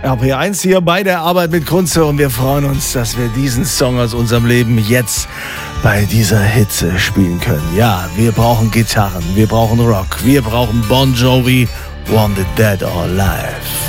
RPR1 hier bei der Arbeit mit Kunze und wir freuen uns, dass wir diesen Song aus unserem Leben jetzt bei dieser Hitze spielen können. Ja, wir brauchen Gitarren, wir brauchen Rock, wir brauchen Bon Jovi, Wanted Dead or Alive.